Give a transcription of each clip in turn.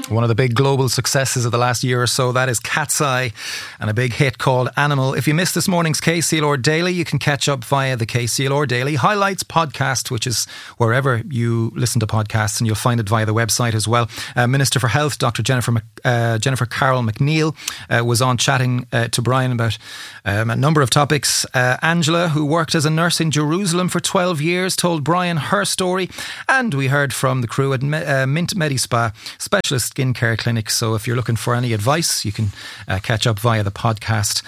One of the big global successes of the last year or so, that is Cat's Eye and a big hit called Animal. If you missed this morning's KCLR Daily, you can catch up via the KCLR Daily Highlights podcast, which is wherever you listen to podcasts, and you'll find it via the website as well. Minister for Health, Dr. Jennifer Carroll McNeil, was on chatting to Brian about a number of topics. Angela, who worked as a nurse in Jerusalem for 12 years, told Brian her story, and we heard from the crew at Mint Medispa, specialist skincare clinic. So if you're looking for any advice, you can catch up via the podcast,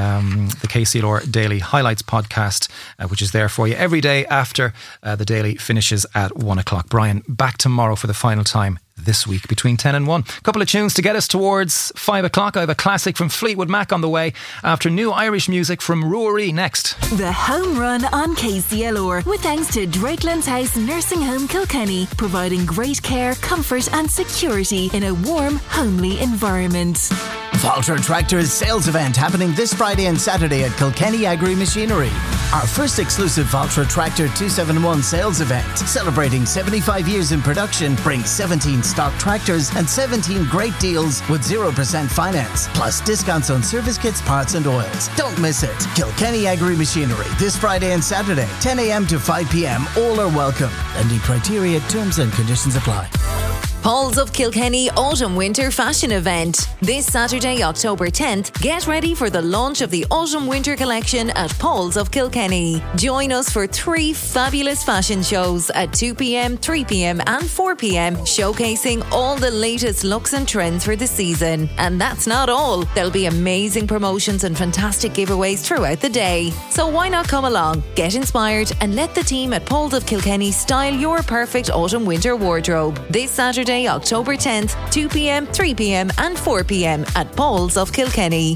the KCLR Daily Highlights podcast, which is there for you every day after the Daily finishes at 1 o'clock. Brian, back tomorrow for the final time this week between 10 and 1. A couple of tunes to get us towards 5 o'clock. I have a classic from Fleetwood Mac on the way after new Irish music from Ruairi next. The Home Run on KCLR with thanks to Drakelands House Nursing Home Kilkenny, providing great care, comfort and security in a warm, homely environment. Valtra Tractors sales event happening this Friday and Saturday at Kilkenny Agri Machinery. Our first exclusive Valtra Tractor 271 sales event, celebrating 75 years in production, brings 17 stock tractors and 17 great deals with 0% finance, plus discounts on service kits, parts and oils. Don't miss it. Kilkenny Agri Machinery this Friday and Saturday, 10 a.m. to 5 p.m. All are welcome. Ending criteria, terms and conditions apply. Paul's of Kilkenny Autumn Winter Fashion Event. This Saturday, October 10th, get ready for the launch of the Autumn Winter Collection at Paul's of Kilkenny. Join us for 3 fabulous fashion shows at 2 p.m, 3 p.m, and 4 p.m, showcasing all the latest looks and trends for the season. And that's not all. There'll be amazing promotions and fantastic giveaways throughout the day. So why not come along, get inspired, and let the team at Paul's of Kilkenny style your perfect autumn winter wardrobe. This Saturday, October 10th, 2 p.m, 3 p.m, and 4 p.m at Paul's of Kilkenny.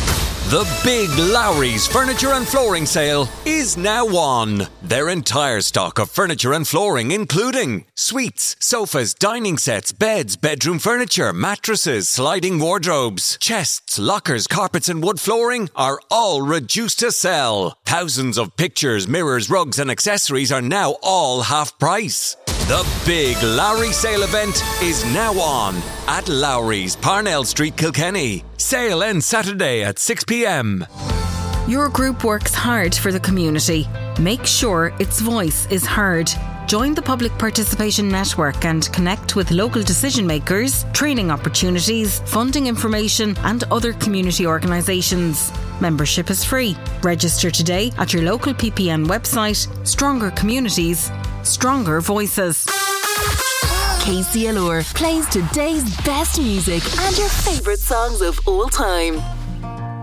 The big Lowry's Furniture and Flooring Sale is now on. Their entire stock of furniture and flooring, including suites, sofas, dining sets, beds, bedroom furniture, mattresses, sliding wardrobes, chests, lockers, carpets and wood flooring, are all reduced to sell. Thousands of pictures, mirrors, rugs and accessories are now all half price. The big Lowry sale event is now on at Lowry's, Parnell Street, Kilkenny. Sale ends Saturday at 6 p.m. Your group works hard for the community. Make sure its voice is heard. Join the Public Participation Network and connect with local decision makers, training opportunities, funding information and other community organisations. Membership is free. Register today at your local PPN website. Stronger communities, stronger voices. KCLR plays today's best music and your favourite songs of all time.